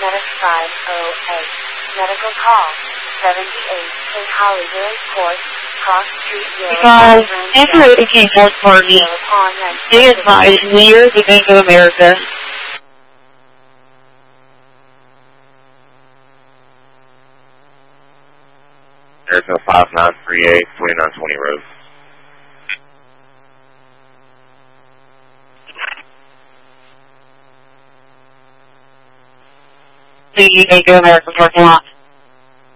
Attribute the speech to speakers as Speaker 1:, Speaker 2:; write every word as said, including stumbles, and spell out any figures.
Speaker 1: Medic five oh eight. Medical call. seventy-eight. In Hollywood Port. Cross Street.
Speaker 2: Because after it became Health Party, they advised near the Bank of America.
Speaker 3: There's no five nine three eight, twenty-nine twenty Rose.
Speaker 2: The Bank of America parking lot.